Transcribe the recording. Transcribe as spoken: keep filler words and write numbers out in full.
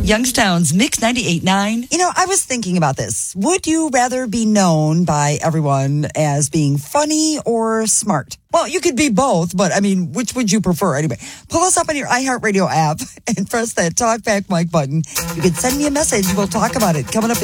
Youngstown's Mix ninety-eight point nine. You know, I was thinking about this. Would you rather be known by everyone as being funny or smart? Well, you could be both, but I mean, which would you prefer? Anyway, pull us up on your iHeartRadio app and press that Talk Back Mike button. You can send me a message. We'll talk about it coming up in